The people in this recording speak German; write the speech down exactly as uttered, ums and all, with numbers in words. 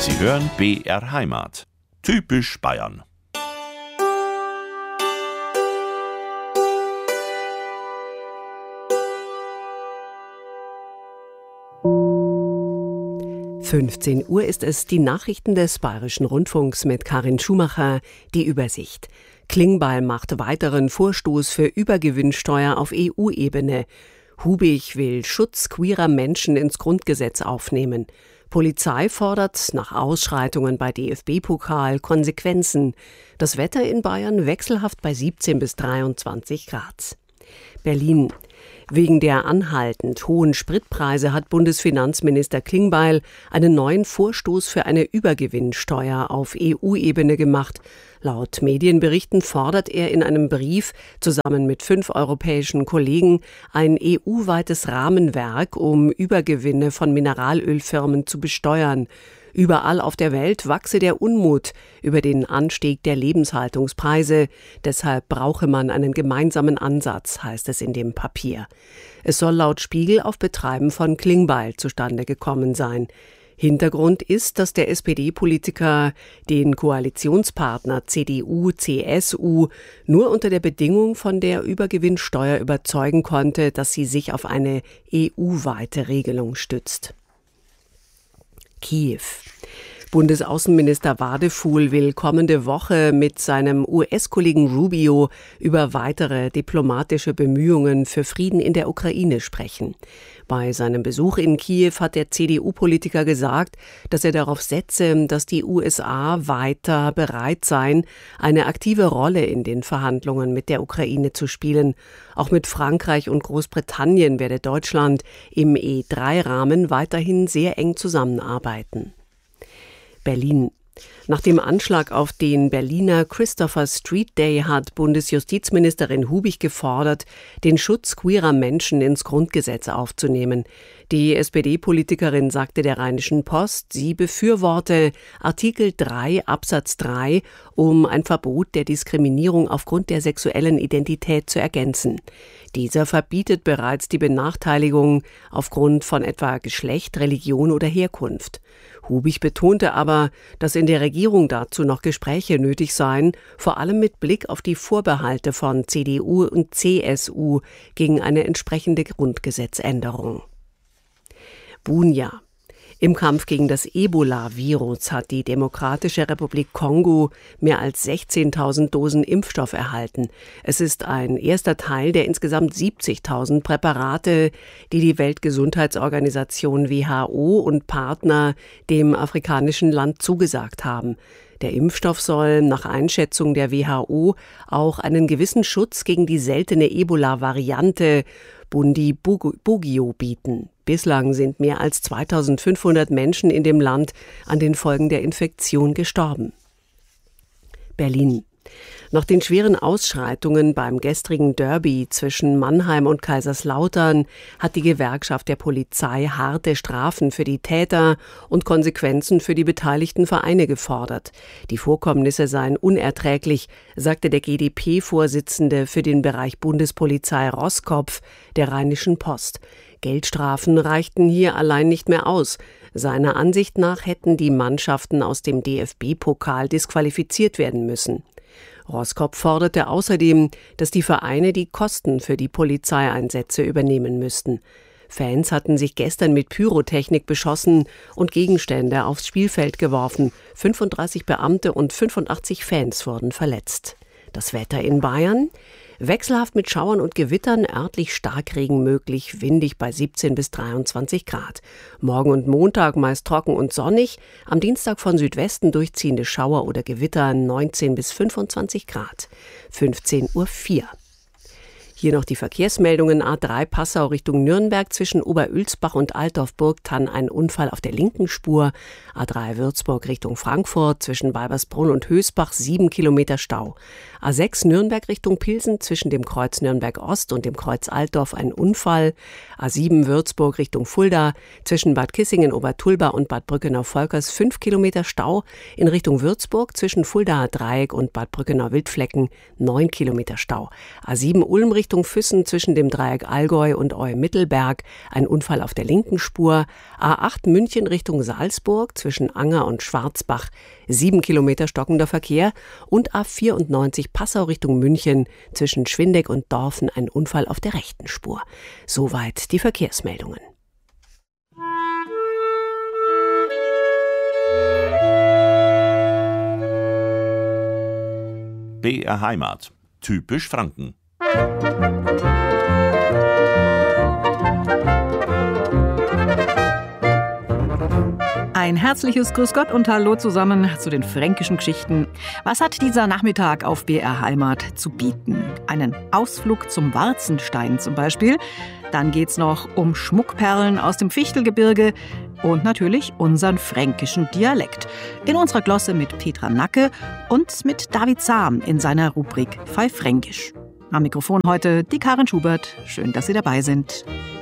Sie hören B R Heimat. Typisch Bayern. fünfzehn Uhr ist es, die Nachrichten des Bayerischen Rundfunks mit Karin Schumacher, die Übersicht. Klingbeil macht weiteren Vorstoß für Übergewinnsteuer auf E U-Ebene. Hubig will Schutz queerer Menschen ins Grundgesetz aufnehmen. Polizei fordert nach Ausschreitungen bei D F B-Pokal Konsequenzen. Das Wetter in Bayern wechselhaft bei siebzehn bis dreiundzwanzig Grad. Berlin. Wegen der anhaltend hohen Spritpreise hat Bundesfinanzminister Klingbeil einen neuen Vorstoß für eine Übergewinnsteuer auf E U-Ebene gemacht. Laut Medienberichten fordert er in einem Brief zusammen mit fünf europäischen Kollegen ein E U-weites Rahmenwerk, um Übergewinne von Mineralölfirmen zu besteuern. Überall auf der Welt wachse der Unmut über den Anstieg der Lebenshaltungspreise. Deshalb brauche man einen gemeinsamen Ansatz, heißt es in dem Papier. Es soll laut Spiegel auf Betreiben von Klingbeil zustande gekommen sein. Hintergrund ist, dass der S P D-Politiker den Koalitionspartner C D U C S U nur unter der Bedingung von der Übergewinnsteuer überzeugen konnte, dass sie sich auf eine E U-weite Regelung stützt. Kiew. Bundesaußenminister Wadefuhl will kommende Woche mit seinem U S-Kollegen Rubio über weitere diplomatische Bemühungen für Frieden in der Ukraine sprechen. Bei seinem Besuch in Kiew hat der C D U-Politiker gesagt, dass er darauf setze, dass die U S A weiter bereit seien, eine aktive Rolle in den Verhandlungen mit der Ukraine zu spielen. Auch mit Frankreich und Großbritannien werde Deutschland im E drei Rahmen weiterhin sehr eng zusammenarbeiten. Berlin. Nach dem Anschlag auf den Berliner Christopher Street Day hat Bundesjustizministerin Hubig gefordert, den Schutz queerer Menschen ins Grundgesetz aufzunehmen. Die S P D-Politikerin sagte der Rheinischen Post, sie befürworte Artikel drei Absatz drei, um ein Verbot der Diskriminierung aufgrund der sexuellen Identität zu ergänzen. Dieser verbietet bereits die Benachteiligung aufgrund von etwa Geschlecht, Religion oder Herkunft. Hubig betonte aber, dass in der Regierung dazu noch Gespräche nötig seien, vor allem mit Blick auf die Vorbehalte von C D U und C S U gegen eine entsprechende Grundgesetzänderung. Bunia. Im Kampf gegen das Ebola-Virus hat die Demokratische Republik Kongo mehr als sechzehntausend Dosen Impfstoff erhalten. Es ist ein erster Teil der insgesamt siebzigtausend Präparate, die die Weltgesundheitsorganisation W H O und Partner dem afrikanischen Land zugesagt haben. Der Impfstoff soll nach Einschätzung der W H O auch einen gewissen Schutz gegen die seltene Ebola-Variante Bundibugyo bieten. Bislang sind mehr als zweitausendfünfhundert Menschen in dem Land an den Folgen der Infektion gestorben. Berlin. Nach den schweren Ausschreitungen beim gestrigen Derby zwischen Mannheim und Kaiserslautern hat die Gewerkschaft der Polizei harte Strafen für die Täter und Konsequenzen für die beteiligten Vereine gefordert. Die Vorkommnisse seien unerträglich, sagte der G d P-Vorsitzende für den Bereich Bundespolizei Roskopf der Rheinischen Post. Geldstrafen reichten hier allein nicht mehr aus. Seiner Ansicht nach hätten die Mannschaften aus dem D F B-Pokal disqualifiziert werden müssen. Roskopf forderte außerdem, dass die Vereine die Kosten für die Polizeieinsätze übernehmen müssten. Fans hatten sich gestern mit Pyrotechnik beschossen und Gegenstände aufs Spielfeld geworfen. fünfunddreißig Beamte und fünfundachtzig Fans wurden verletzt. Das Wetter in Bayern? Wechselhaft mit Schauern und Gewittern, örtlich Starkregen möglich, windig bei siebzehn bis dreiundzwanzig Grad. Morgen und Montag meist trocken und sonnig, am Dienstag von Südwesten durchziehende Schauer oder Gewitter neunzehn bis fünfundzwanzig Grad. fünfzehn Uhr vier. Hier noch die Verkehrsmeldungen. A drei Passau Richtung Nürnberg zwischen Oberülsbach und Altdorf-Burgthann ein Unfall auf der linken Spur. A drei Würzburg Richtung Frankfurt zwischen Weibersbrunn und Hösbach sieben Kilometer Stau. A sechs Nürnberg Richtung Pilsen zwischen dem Kreuz Nürnberg Ost und dem Kreuz Altdorf ein Unfall. A sieben Würzburg Richtung Fulda zwischen Bad Kissingen, Obertulba und Bad Brückenau-Volkers fünf Kilometer Stau. In Richtung Würzburg zwischen Fuldaer Dreieck und Bad Brückenau-Wildflecken neun Kilometer Stau. A sieben Ulm Richtung Richtung Füssen zwischen dem Dreieck Allgäu und Eu-Mittelberg ein Unfall auf der linken Spur. A acht München Richtung Salzburg zwischen Anger und Schwarzbach sieben Kilometer stockender Verkehr. Und A vierundneunzig Passau Richtung München zwischen Schwindeck und Dorfen ein Unfall auf der rechten Spur. Soweit die Verkehrsmeldungen. B R Heimat. Typisch Franken. Ein herzliches Grüß Gott und Hallo zusammen zu den fränkischen Geschichten. Was hat dieser Nachmittag auf B R Heimat zu bieten? Einen Ausflug zum Warzenstein zum Beispiel. Dann geht's noch um Schmuckperlen aus dem Fichtelgebirge und natürlich unseren fränkischen Dialekt. In unserer Glosse mit Petra Nacke und mit David Zahm in seiner Rubrik Pfeif Fränkisch. Am Mikrofon heute die Karin Schubert. Schön, dass Sie dabei sind.